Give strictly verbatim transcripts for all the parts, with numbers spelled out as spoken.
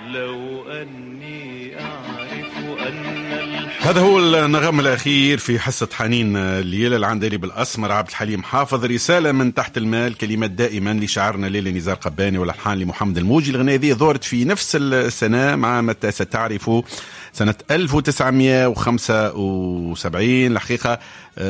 لو أني أعرف أن هذا هو النغم الأخير في حصة حنين الليلة العندلي بالأسمر عبد الحليم حافظ. رسالة من تحت المال، كلمات دائما لشاعرنا ليلى نزار قباني والألحان لمحمد الموجي. الغنية ذي ظهرت في نفس السنة مع متى ستعرف سنة ألف وتسعمائة وخمسة وسبعين. الحقيقة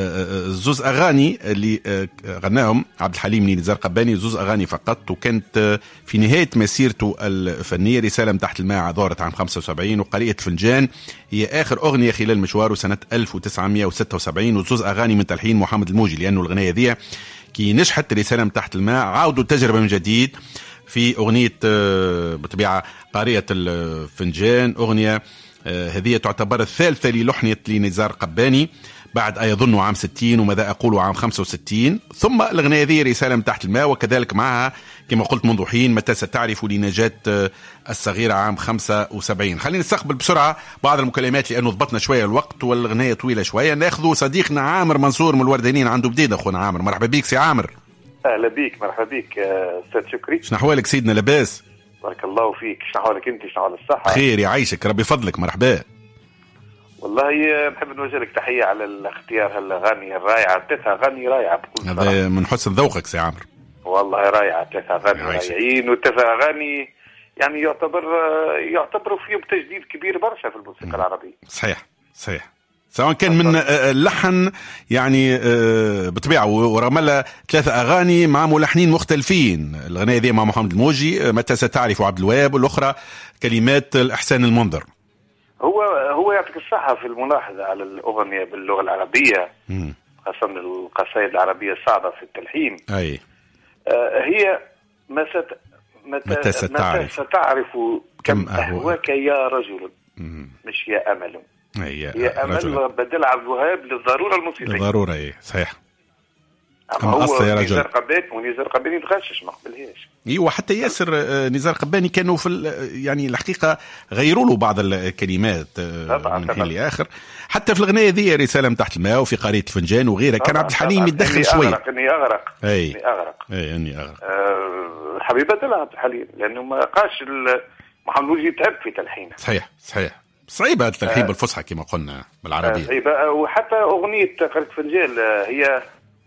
زوز أغاني اللي غناهم عبد الحليم نزار قباني، زوز أغاني فقط، وكانت في نهاية مسيرته الفنية. رسالة من تحت الماء ظهرت عام خمسة وسبعين، وقارئة فنجان هي آخر أغنية خلال مشواره سنة ألف وتسعمائة وستة وسبعين، وزوز أغاني من تلحين محمد الموجي. لأنه الغنية ذي كي نجحت رسالة من تحت الماء عاودوا التجربة من جديد في أغنية بطبيعة قارئة الفنجان. أغنية هذه تعتبر الثالثة للحنية لنزار قباني بعد أيظن عام ستين وماذا أقول عام خمسة وستين. ثم الغنية هذه رسالة من تحت الماء، وكذلك معها كما قلت منذ حين متى ستعرف لنجاة الصغيرة عام خمسة وسبعين. خلينا نستقبل بسرعة بعض المكالمات لأنه ضبطنا شوية الوقت والغنية طويلة شوية. ناخذ صديقنا عامر منصور من الوردانين، عنده بديد. أخونا عامر، مرحبا بيك سي عامر. أهلا بيك، مرحبا بيك أستاذ شكري. شنو أحوالك سيدنا؟ لاباس؟ بارك الله فيك. شنو أحوالك أنت؟ شنو حال الصحة؟ خير يعيشك ربي فضلك. مرحبا. والله نحب نوجه لك تحية على الاختيار هالأغاني الرائعة، ثلاثة أغاني رائعة بكل صراحة. هذا من حسن ذوقك سي عامر. والله رائعة، ثلاثة أغاني رائعين، وثلاثة أغاني يعني يعتبر يعتبروا فيهم تجديد كبير برشا في الموسيقى العربية. صحيح صحيح، سواء كان من اللحن يعني بطبيعة، ورغم لا ثلاثة أغاني مع ملحنين مختلفين. الغنية ذي مع محمد الموجي متى ستعرف عبد الوهاب، والأخرى كلمات الإحسان المنذر. هو هو يعطيك الصحة في الملاحظة على الأغنية باللغة العربية، خاصة القصائد العربية الصعبة في التلحين. أي آه هي ما ست متى, متى ستعرف, متى ستعرف كم أهواك يا رجل، مم. مش يا أمل. هي, هي أمل بدل عبد الوهاب للضرورة الموسيقية. للضرورة ايه صحيح. أما هو نزار قباني ونزار قباني متغشش ما قبلهاش. ايوه حتى ياسر نزار قباني كانوا في يعني الحقيقة غيروا له بعض الكلمات من حين لآخر. حتى في الغنية ذي رسالة من تحت الماء وفي قارئة فنجان وغيرها كان عبد الحليم يتدخل شوي. أغرق إني أغرق أي إني أغرق أي إني أغرق أه حبيبة دل عبد الحليم، لأنه ما قاش محمد الموجي يتعب في تلحينه. صحيح صحيح، صعيبة التلحين بالفصحى كما قلنا بالعربية. صعيبة. وحتى أغنية قارئة فنجان هي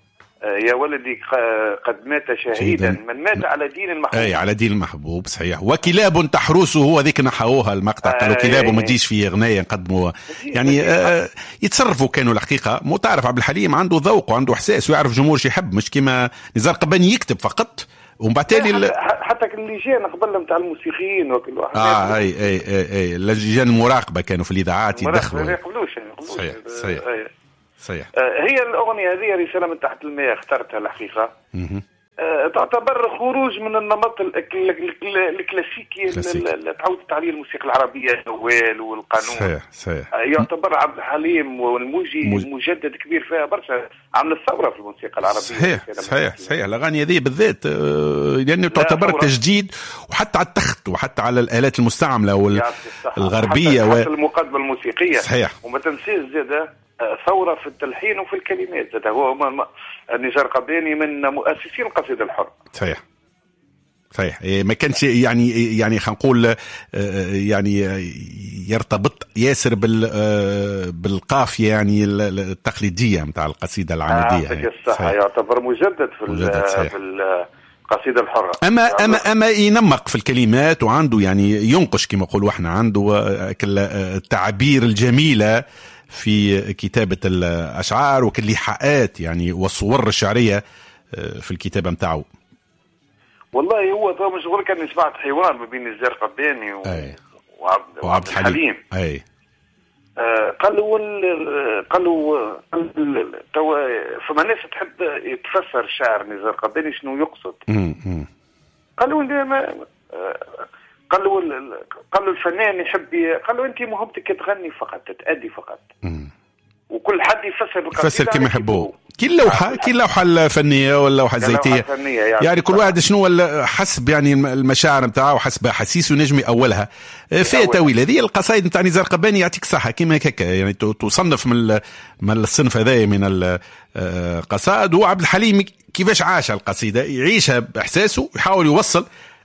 يا ولدي قد مات شهيدا من مات على دين المحبوب. اي على دين المحبوب صحيح. وكلاب تحرسه، هو ذيك نحوها المقطع قالوا كلاب وما تجيش في اغنيه نقدموا يعني آه يتصرفوا كانوا الحقيقه. مو تعرف عبد الحليم عنده ذوق وعنده احساس ويعرف جمهور شي يحب، مش كما نزار قباني يكتب فقط ومن بعد تالي حتى اللي جانا قبل نتاع الموسيقيين وكل واحد اه اي اي اي, أي. لجان المراقبه كانوا في الاذاعات يدخلوا. ما يقبلوش صحيح صحيح صحيح. هي الأغنية هذه رسالة من تحت الماء اخترتها الحقيقة. أه تعتبر خروج من النمط الكلاسيكي اللي تعودت عليه الموسيقى العربية، النوال والقانون. صحيح صحيح. أه يعتبر عبد الحليم والموجي مج... مجدد كبير فيها برشا، عمل الثورة في الموسيقى العربية. صحيح صحيح صحيح. الأغاني هذه بالذات لأنه تعتبر تجديد، وحتى على التخت وحتى على الآلات المستعملة والغربية حتى, حتى المقدمة الموسيقية. صحيح. وما تنسيش زيادة ثورة في التلحين وفي الكلمات. هذا هو نزار قباني من مؤسسين القصيدة الحر. صحيح صحيح. ما كانش يعني يعني خلينا نقول يعني يرتبط ياسر بال بالقافية يعني التقليدية متاع القصيدة العمودية. آه الصحة يعتبر مجدد في مجدد في القصيدة الحرة. أما أما أما ينمق في الكلمات وعنده يعني ينقش كما نقولوا احنا، عنده التعابير الجميلة في كتابة الأشعار وكالإيحاءات يعني والصور الشعرية في الكتابة متاعه. والله هو تو مشغول كان سمعت حوار ما بين نزار قباني و... وعبد, وعبد الحليم. أي آه قالوا قالوا تو فما ناس تحب تفسر الشعر نزار قباني شنو يقصد. قالوا ما قالوا قالوا الفنان يحب قالوا انت مهمتك تغني فقط تأدي فقط. مم. وكل حد يفسر يفسر كما يحبوه. كل لوحه كل لوحه الفنيه ولا لوحه زيتيه يعني, يعني كل واحد شنو ولا حسب يعني المشاعر نتاعو وحسب احاسيسه نجم اولها فيها تاويل. هذه القصائد نتاع نزار قباني يعطيك صحه كما هكا يعني تصنف من من الصنف هذا من القصائد. وعبد الحليم كيفاش عاش القصيده يعيشها باحساسه ويحاول يوصل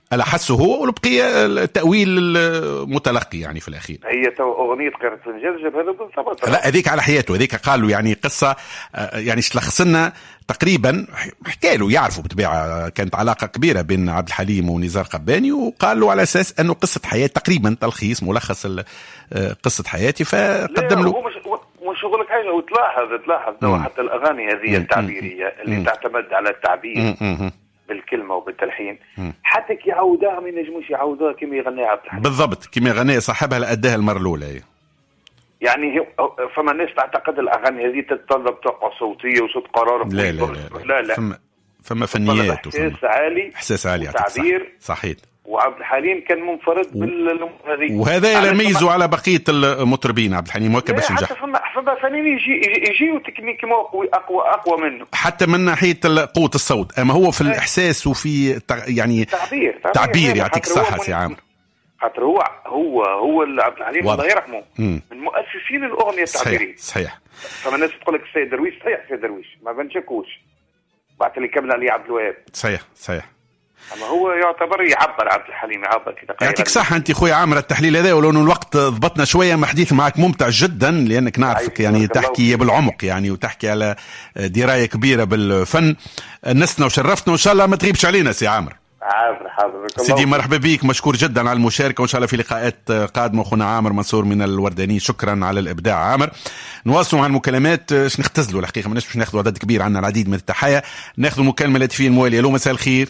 على حسه هو، والبقيه التاويل المتلقي يعني في الاخير. هي تو اغنيه قرة فنجان جاب هذا بالضبط. لا هذيك على حياته، هذيك قالوا يعني قصه يعني شلخص لنا تقريبا، حكى له يعرفوا بطبيعه كانت علاقه كبيره بين عبد الحليم ونزار قباني، وقال له على اساس انه قصه حياه تقريبا تلخيص ملخص قصه حياتي، فقدم له. مش شغلك حاجه، وتلاحظ تلاحظ حتى الاغاني هذه التعبيريه اللي تعتمد على التعبير بالكلمه وبالتلحين، حتى كي يعاودوها ما ينجموش يعاودوها كما يغنيها عبد الحليم بالضبط، كما يغنيها صاحبها لأداها المره الاولى. يعني فما ناس تعتقد الاغاني هذه تتطلب طاقه صوتيه وصوت قرار. لا لا لا, لا, لا. فما فما فنيات احساس عالي، احساس عالي تعبير صحيح. وعبد الحليم كان منفرد و... بالامور هذه، وهذا يميزه على بقيه المطربين. عبد الحليم هكا باش ينجح. فما فما فنانين يجي يجيو تكنيك قوي اقوى اقوى منه، حتى من ناحيه قوه الصوت، اما هو في الاحساس وفي يعني تعبير تعبير, تعبير يعطيك الصحه سي عامر. خاطر هو هو هو عبد الحليم الله يرحمه مم. من مؤسسين الاغنيه التعبيريه. صحيح صحيح. فما الناس تقول لك السيد درويش، صحيح السيد درويش ما بنشكوش، بعد اللي كمل عليه عبد الوهاب. صحيح صحيح. اما هو يعتبر يعبر عبد الحليم، يعبر كذا. يعطيك صح انت خويا عامر التحليل هذا، ولو انه الوقت ضبطنا شويه، ما حديث معك ممتع جدا لانك نعرفك يعني تحكي بالعمق يعني، وتحكي على درايه كبيره بالفن. نسنا وشرفتنا، وان شاء الله ما تغيبش علينا سي عامر. حاضر حاضر سيدي، مرحبا بك، مشكور جدا على المشاركه، وان شاء الله في لقاءات قادمه. اخونا عامر منصور من الورداني، شكرا على الابداع عامر. نواصلوا مع المكالمات، اش نختزلوا الحقيقه، ما باش ناخذوا عدد كبير، عندنا العديد من التحايا. ناخذوا المكالمه الهاتفيه المواليه. الو مساء الخير.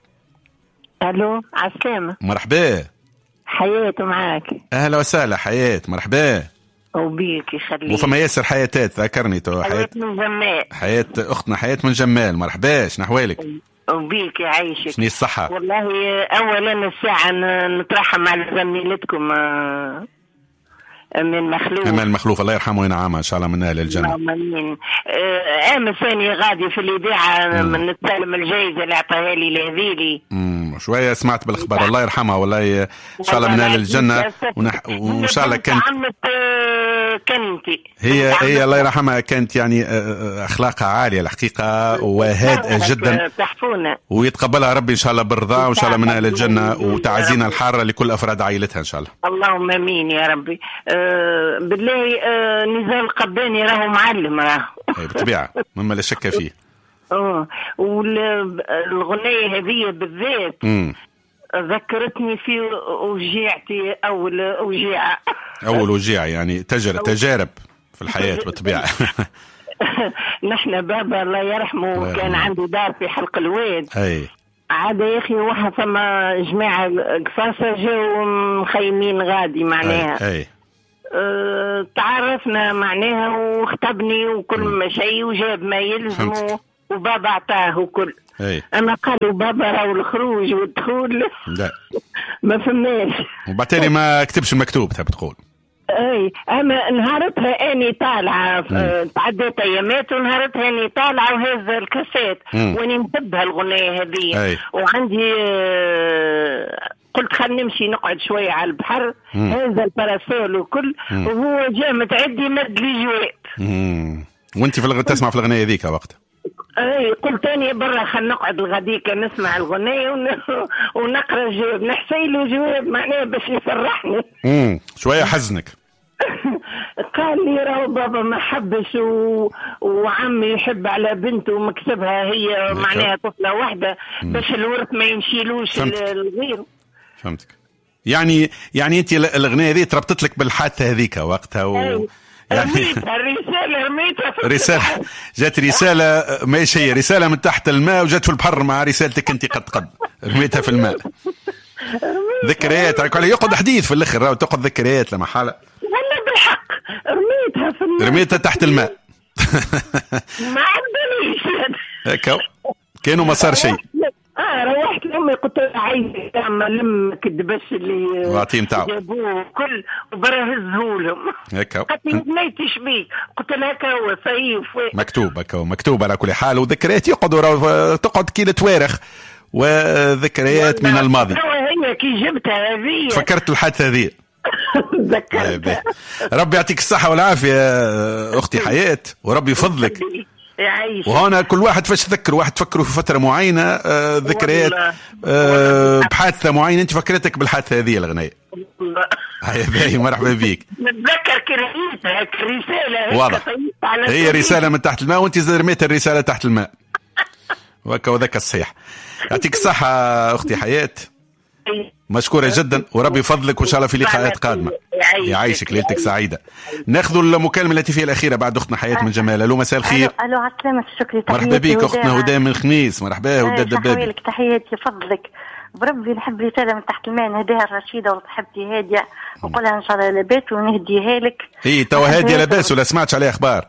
الو عسلامة. مرحبا. حياة معاك. اهلا وسهلا حياة، مرحبا. وبيك يخليك. وفما ياسر حياتات ذكرني تو. حياة من جمال. حياة اختنا حياة من جمال، مرحبا. شنو احوالك؟ وبيك يعيشك. شنو الصحة؟ والله اولا الساعة نترحم على زميلتكم من مخلوف. امال مخلوف الله يرحمه وينعمه ان شاء الله من اهل الجنه. امين. عام ثاني غادي في الاذاعه من نتسلم الجائزه اللي اعطاها لي لهذيلي. امم شويه سمعت بالخبر، الله يرحمها والله ان شاء الله من اهل الجنه، ونح... وان شاء الله كانت كنتي هي هي الله يرحمها كانت يعني اخلاقها عاليه الحقيقه وهادئه جدا، تحفونا ويتقبلها ربي ان شاء الله بالرضا، وان شاء الله من اهل الجنه، وتعزينا الحاره لكل افراد عائلتها ان شاء الله. اللهم امين يا ربي. أه بالله أه نزار القباني راهو معلم راهو بالطبيعه مما لا شك فيه. اه والغنية هذه بالذات امم ذكرتني في وجيعتي اول وجيعه اول وجيعه يعني تجربه تجارب في الحياه بالطبيعه. نحن بابا الله يرحمه كان عنده دار في حلق الواد. اي عاد يا اخي واحد ثم جماعه قصاصه جاوا مخيمين غادي معناها. اي, أي. أه تعرفنا معناها واختبني وكل ما شيء وجاب ما يلزمه وبابا اعطاه وكل. أي. انا قالوا بابا راهو الخروج والدخول لا ما فهمناش، وبالتالي ما كتبش المكتوب تحب تقول. اي اما نهارتها اني طالعه تعديت ايامات ونهارتها اني طالعه وهذا الكاسات واني نحبها الغنية هذه، وعندي قلت خلينا نمشي نقعد شويه على البحر. مم. هذا الباراسول وكل مم. وهو جاء متعدي مد لي جواب. وانت في الغ... تسمع في الغنية ذيك وقت؟ اي قلت اني برا خلينا نقعد الغديكه نسمع الغنية ون... ونقرا جواب نحسي له جواب معناه باش يفرحني. امم شويه حزنك. قال لي راهو بابا ما حبش و... وعمي يحب على بنته مكتبها هي معناها طفله واحده باش الورث ما يمشيلوش الغير. فهمتك. يعني يعني انت الاغنيه هذه تربطت لك بالحادثه هذيك وقتها و... يعني رميتها الرساله رميتها رساله جات رساله ماشي هي رساله من تحت الماء وجات في البحر مع رسالتك انت قد قد رميتها في الماء. ذكريات يقعد حديث في الاخر راهو تقعد ذكريات لما حاله. والله بالحق رميتها في الماء رميتها تحت الماء. ما عندنيش هكا كانوا ما صار شيء. اه روحت لامي قلت لها عايزه تعمل لم كدبش اللي واعطيه نتاعو جابوه كل وبرهزهولهم هكا. قالت لي ما تشبيك قلت لها هكا هو صيف مكتوب هكا مكتوب على كل حال. وذكريات يقعدوا تقعد كي توارخ وذكريات من الماضي. هي كي جبتها هذه فكرت الحادثه هذه. تذكرت. ربي يعطيك الصحه والعافيه اختي حياه وربي يفضلك يعيش. وهنا كل واحد فاش تذكر، واحد تفكروا في فتره معينه آه ذكريات آه بحادثه معينه، انت فكرتك بالحادثه هذه الغنايه. هاي باهي، مرحبا بيك. نتذكر كرهيتها رساله واضح، هي رساله من تحت الماء وانت رميت الرساله تحت الماء. وهكا وذاك الصحيح. يعطيك الصحه اختي حياه، مشكورة جدا وربي يفضلك وإن شاء الله في لقاءات قادمة. يعيشك، ليلتك سعيدة. ناخذ المكالمة التي فيها الأخيرة بعد أختنا حياة من جمال. ألو مساء الخير. ألو على السلامة، شكري. مرحبا بك أختنا هدى من خميس. مرحبا هدى الدبابي. لك تحياتي فضلك بربي. نحب رسالة من تحت الماء نهديها الرشيدة وصاحبتي هادية وقولها إن شاء الله لاباس ونهديها لك. إيه توا هادية لاباس ولا سمعتش عليها أخبار؟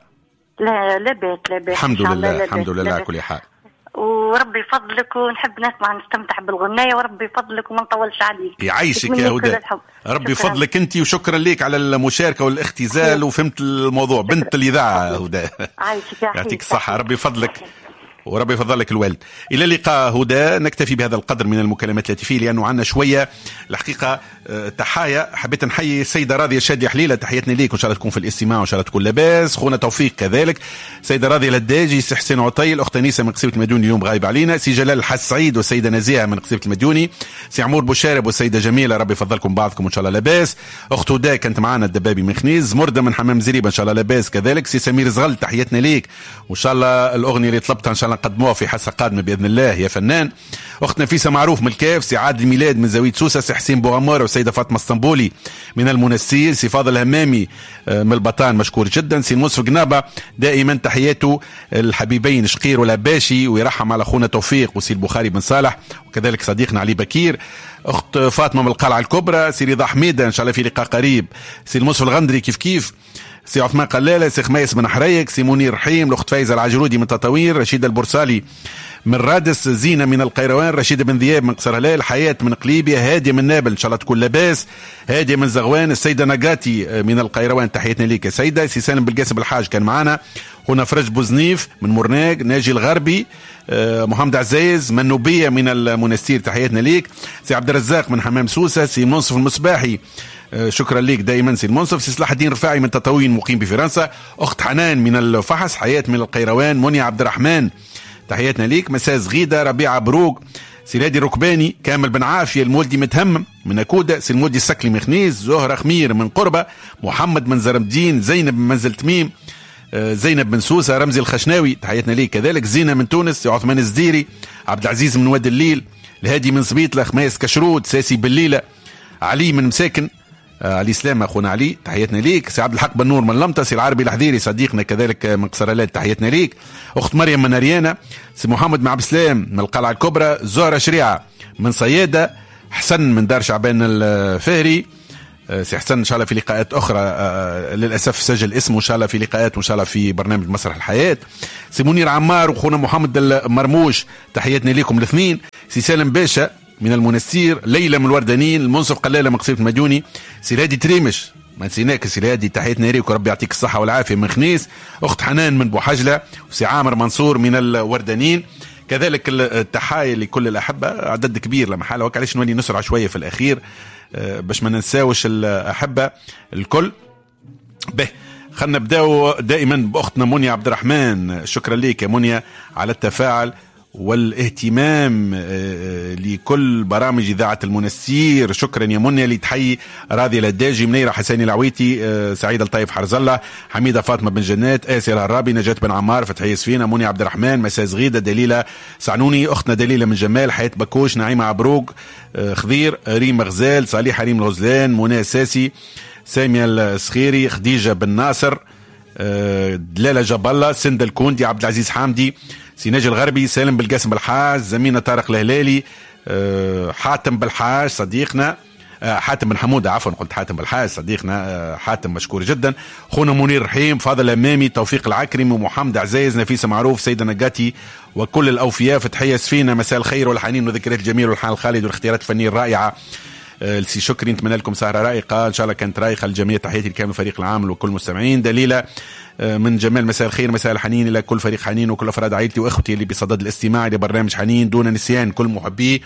لا لاباس لاباس الحمد لله الحمد لله على كل حال. وربي فضلك ونحب نسمع نستمتع بالغناية وربي فضلك وما نطولش عليك. يعيشك يا هدى، ربي فضلك انت وشكرا لك على المشاركة والاختزال وفهمت الموضوع. بنت الإذاعة هدى. عايشك يعطيك الصحة، ربي فضلك وربي يفضلك الوالد. إلى اللقاء هدى. نكتفي بهذا القدر من المكالمات التي فيه لأنه عندنا شوية الحقيقة تحايا. حبيت نحيي السيدة راضية شادي حليلة، تحياتنا ليك وإن شاء الله تكون في الاستماع وإن شاء الله تكون لاباس. خونا توفيق كذلك، سيدة راضية لداجي، سي حسين عطي، الأخت أنيسة من قصيبة المديوني اليوم غايب علينا، سي جلال الحسعيد والسيدة نزيهة من قصيبة المديوني، سي عمور بوشارب والسيدة جميلة، ربي يفضلكم بعضكم وإن شاء الله لاباس. أخت هدى كانت معنا الدبابي من خنيز، مردة من حمام زريبة إن شاء الله لاباس كذلك، سي سمير زغل تحياتنا ليك وإن شاء الله الأغنية اللي طلبتها إن شاء الله نقدموها في حصة قادمة بإذن الله يا فنان. أخت نفيسة معروف من الكاف، سي عاد الميلاد من زاوية سوسة، سي حسين بوغمارة والسيدة فاطمة اسطنبولي من المنسير، سي فاضل همامي من البطان مشكور جدا، سي المنصف قنابة دائما تحياته الحبيبين شقير والعباشي ويرحم على أخونا توفيق، وسي البخاري بن صالح وكذلك صديقنا علي بكير. أخت فاطمة من القلعة الكبرى، سي رضا حميدة إن شاء الله في لقاء قريب، سي المنصف الغندري كيف كيف، سي عثمان قلالة، سي خميس من حريك، سي منير رحيم، الأخت فايزة العجرودي من تطاوين، رشيد البرسالي من رادس، زينة من القيروان، رشيد بن ذياب من قصر هلال، حياة من قليبية، هادية من نابل إن شاء الله تكون لاباس، هادية من زغوان، السيدة نقاتي من القيروان تحياتنا ليك يا سيدة، سي سالم بالقاسم الحاج كان معنا، هنا فرج بوزنيف من مرناق، ناجي الغربي، محمد عزيز منوبية من المنستير تحياتنا ليك، سي عبد الرزاق من حمام سوسة، سي منصف المصباحي شكرا ليك دائما سي المنصف، سي صلاح الدين رفاعي من تطاوين مقيم بفرنسا، أخت حنان من الفحص، حياة من القيروان، منيا عبد الرحمن تحياتنا ليك، مساء زغيدة، ربيعة بروق، سي لادي ركباني، كامل بن عافية المولدي متهمم من أكودة، سي المولدي السكلي من خنيس، زهرة خمير من قربة، محمد من زرمدين، زينب من منزل تميم، زينب بن سوسة، رمزي الخشناوي تحياتنا ليك كذلك، زينة من تونس، سي عثمان الزديري، عبد العزيز من واد الليل، الهادي من صبيطلة، خميس كشرود، ساسي بالليلة، علي من مساكن، علي سلامة أخونا علي تحياتنا ليك، سي عبد الحق بن نور من لمطة، سي العربي الحذيري صديقنا كذلك من قصرالات تحياتنا ليك، أخت مريم من أريانا، سي محمد بن عبد السلام من القلعة الكبرى، زهرة شريعة من صيادة، حسن من دار شعبان الفهري، سي حسن إن شاء الله في لقاءات أخرى للأسف سجل اسمه إن شاء الله في لقاءات وإن شاء الله في برنامج مسرح الحياة، سي منير عمار وأخونا محمد المرموش تحياتنا ليكم الاثنين، سي سالم باشا من المنستير، ليلى من الوردانين، المنصف قلالة من قصيبة المديوني، سي هادي تريمش ما نسيناك سي هادي تحياتنا ليك وربي يعطيك الصحة والعافية من خنيس، أخت حنان من بوحجلة، وسي عامر منصور من الوردانين كذلك التحايا لكل الأحبة، عدد كبير لما حالة وكعليش نولي نسرع شوية في الأخير باش ما ننساوش الأحبة الكل. به خلنا نبداو دائما بأختنا منيا عبد الرحمن، شكرا ليك يا منيا على التفاعل والاهتمام لكل برامج إذاعة المنستير، شكرا يا منيا. اللي تحيي راضي لداجي، منيرة حساني العويتي، سعيد الطيف حرز الله، حميدة فاطمة بن جنات، آسر الرابي، نجاة بن عمار، فتحية سفينة، منيا عبد الرحمن، مساء زغيدة، دليلة سعنوني، أختنا دليلة من جمال، حياة بكوش، نعيمة عبروق، خضير، ريم غزال، صالح ريم الغزلان، منى ساسي، سامية السخيري، خديجة بن ناصر، دلالة جاب الله، سند الكوندي، عبد العزيز حامدي، سيناج الغربي، سالم بالقاسم بالحاج، زمينا طارق الهلالي، حاتم بالحاج صديقنا، حاتم بن حمودة عفوا قلت حاتم بالحاج صديقنا حاتم مشكور جدا، خونا منير رحيم، فاضل امامي، توفيق العكرمي، ومحمد عزيز، نفيسة معروف، سيدة نقاتي وكل الاوفياء، فتحية سفينة، مساء الخير والحنين والذكريات الجميلة والحال الخالد والاختيارات الفنية الرائعة. السي شكري نتمنى لكم سهرة رائقة ان شاء الله كانت رايقة للجميع، تحياتي لكامل فريق العامل وكل المستمعين. دليلة من جمال، مساء الخير، مساء الحنين الى كل فريق حنين وكل افراد عائلتي واخوتي اللي بصدد الاستماع لبرنامج حنين دون نسيان كل محبي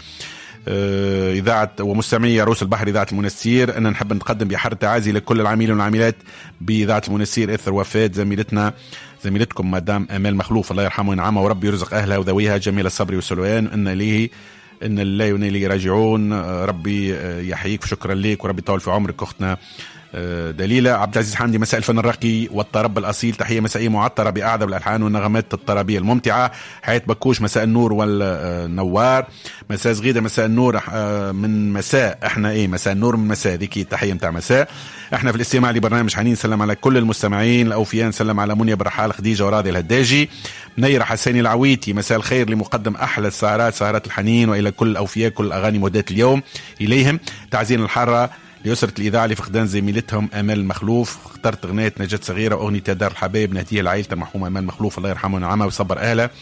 اذاعه ومستمعي عروس البحر اذاعه المنستير. ان نحب نقدم بحر تعازي لكل العاملين والعاملات باذاعه المنستير اثر وفاه زميلتنا زميلتكم مدام امال مخلوف الله يرحمه وينعمه وربي يرزق اهلها وذويها جميل الصبر والسلوان ان ليه ان الله ينيل راجعون. ربي يحييك وشكرا لك وربي يطول في عمرك اختنا دليلة. عبد العزيز حمدي مساء الفن الراقي والطرب الأصيل، تحية مسائية معطرة بأعذب الألحان والنغمات الطربية الممتعة. حياة بكوش مساء النور والنوار. مساء زغيدة مساء النور من مساء احنا ايه مساء النور من مساء ذيكي تحية متاع مساء. احنا في الاستماع لبرنامج حنين سلم على كل المستمعين الأوفياء، سلم على منيا برحال خديجة وراضي الهداجي. منيرة حساني العويتي مساء الخير لمقدم أحلى السهرات سهرات الحنين وإلى كل الأوفياء كل أغاني مهدات اليوم إليهم. تعزين الحارة لأسرة الإذاعة لفقدان زميلتهم أمال المخلوف. اخترت أغنية نجاة صغيرة وأغنية دار الحبايب نهديها لعائلة المرحومة أمال المخلوف الله يرحمه ونعمه ويصبر أهله.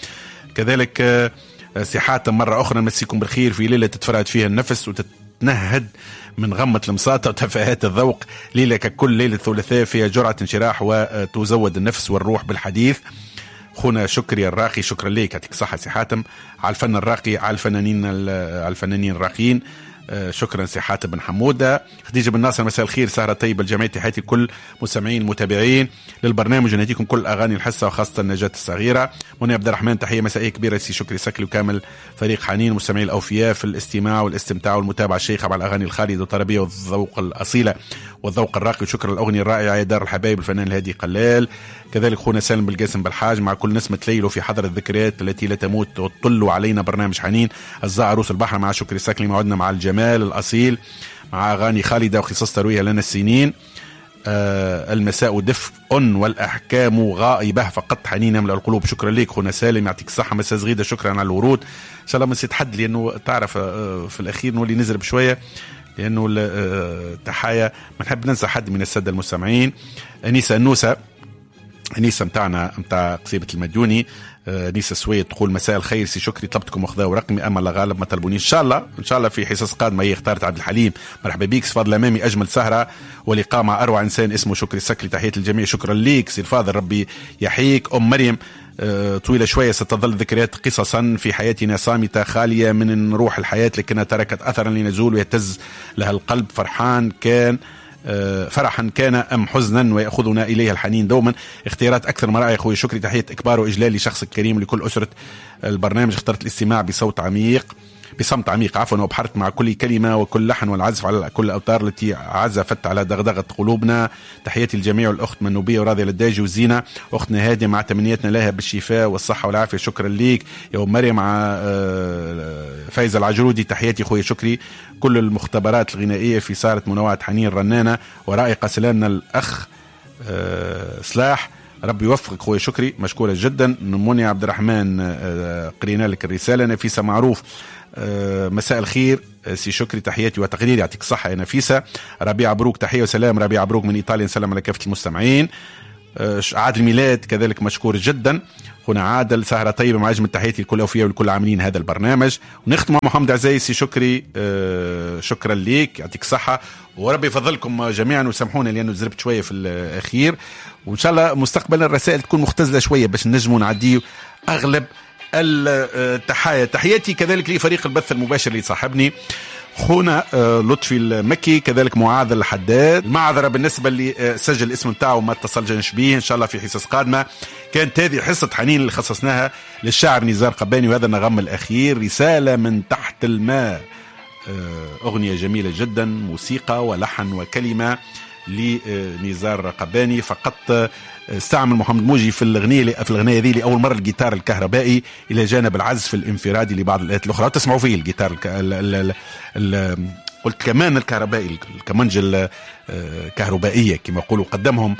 كذلك سحات مرة أخرى نمسيكم بالخير في ليلة تتفرد فيها النفس وتتنهد من غمة المساطة وتفاهات الذوق، ليلة ككل ليلة ثلاثاء فيها جرعة انشراح وتزود النفس والروح بالحديث. خونا شكري الراقي شكرا لك يعطيك صحة سي حاتم على الفن الراقي على الفنانين على الفنانين الراقيين. شكرا سي حاتم بن حمودة. خديجة بن ناصر مساء الخير سهرة طيبة الجمعية تحياتي كل مستمعين المتابعين للبرنامج ونهديكم كل أغاني الحسة وخاصة النجاة الصغيرة. منى عبد الرحمن تحية مسائية كبيرة سي شكري سكلي وكامل فريق حنين مستمعي الأوفياء في الاستماع والاستمتاع والمتابعة الشيخة مع الأغاني الخالدة والطربية والذوق الأصيلة والذوق الراقي. وشكرا الأغنية الرائعة يا دار الحبايب الفنان الهادي قلال. كذلك خونا سالم بالقاسم بالحاج مع كل نسمة ليل وفي حضر الذكريات التي لا تموت وتطل علينا برنامج حنين. الزاع عروس البحر مع شكري سكلي موعدنا مع الجمال الأصيل مع أغاني خالدة وخصاص ترويها لنا السنين. آه المساء دفء والأحكام غائبة فقط حنين يملأ القلوب. شكرا لك خونا سالم يعطيك الصحة. مساء زغيدة شكرا على الورود. إن شاء الله ما نسيت حد لأنه تعرف آه في الأخير نولي نزرب شوية لأنه آه تحايا ما نحب ننسى حد من السادة المستمعين. أنيسة النوسة أنيسة متاعنا متاع قصيبة المديوني. نيسا سويد تقول مساء الخير سي شكري طلبتكم وخذاو رقمي اما الله غالب ما طلبوني. ان شاء الله ان شاء الله في حصص قادمه. هي اختارت عبد الحليم مرحبا بيك فضل امامي اجمل سهره ولقاء مع اروع انسان اسمه شكري سكلي. تحيه الجميع شكرا ليك سي الفاضل ربي يحييك. ام مريم طويله شويه ستظل ذكريات قصصا في حياتنا صامته خاليه من روح الحياه لكنها تركت اثرا لنزول ويهتز لها القلب. فرحان كان فرحا كان أم حزنا ويأخذنا إليها الحنين دوما. اختيارات أكثر مرائع أخوي شكري. تحية إكبار وإجلال لشخص الكريم لكل أسرة البرنامج. اخترت الاستماع بصوت عميق بصمت عميق عفوا وبحرت مع كل كلمة وكل لحن والعزف على كل الأوتار التي عزفت على دغدغة قلوبنا. تحياتي الجميع والأخت منوبية وراضية للداجي والزينة أختنا هادية مع تمنياتنا لها بالشفاء والصحة والعافية. شكرا ليك يا أم مريم مع فايزة العجرودي. تحياتي أخوي شكري كل المختبرات الغنائية في سارة منوعة حنين رنانة ورائقة سلامنا الأخ سلاح ربي يوفقك خويا شكري مشكورة جدا. منى عبد الرحمن قرينا لك الرسالة. نفيسة معروف مساء الخير سي شكري تحياتي وتقديري يعطيك الصحة يا نفيسة. ربيع بروك تحية وسلام. ربيع بروك من إيطاليا نسلم على كافة المستمعين. عاد الميلاد كذلك مشكور جدا. خونا عادل سهرة طيبة مع أجمل تحياتي لكل أوفياء ولكل عاملين هذا البرنامج. ونختم مع محمد عزيز سي شكري شكرا ليك يعطيك الصحة وربي يفضلكم جميعا وسامحونا لأنه زربت شوية في الأخير. وإن شاء الله مستقبلا الرسائل تكون مختزلة شوية باش نجموا نعديه أغلب التحايا. تحياتي كذلك لفريق البث المباشر اللي صاحبني خونا لطفي المكي كذلك معاذ الحداد. معذرة بالنسبة اللي سجل الاسم نتاعه وما اتصلش بيه. إن شاء الله في حصص قادمة. كانت هذه حصة حنين اللي خصصناها للشاعر نزار قباني وهذا النغم الأخير رسالة من تحت الماء. أغنية جميلة جدا موسيقى ولحن وكلمة لنزار قباني. فقط استعمل محمد موجي في الأغنية في الأغنية ذي لأول مرة الجيتار الكهربائي إلى جانب العزف الانفرادي لبعض الآلات الأخرى. وتسمعوا فيه الجيتار ال ال ال ال قلت كمان الكهربائي الكمانجة الكهربائية كما يقولوا. قدمهم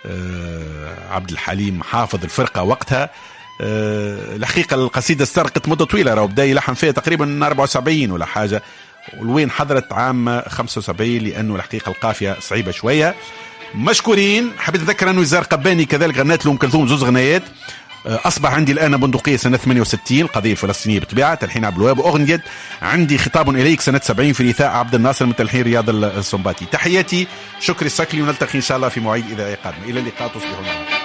عبد الحليم حافظ الفرقة وقتها. الحقيقة القصيدة استغرقت مدة طويلة راهو بداية لحن فيها تقريبا أربعة وسبعين ولا حاجة والوين حضرت عام خمسة وسبعين لأنه الحقيقة القافية صعيبة شوية. مشكورين. حبيت أذكر أنه نزار قباني كذلك غنات لهم كلثوم زوز غنايات. أصبح عندي الآن بندقية سنة ثمانية وستين القضية الفلسطينية بطبيعة تلحين عبد الوهاب. وأغنية عندي خطاب إليك سنة سبعين في رثاء عبد الناصر من تلحين رياض السنباطي. تحياتي شكري السكلي ونلتقي إن شاء الله في مواعيد إذاعية قادمة. إلى اللقاء تصبحون.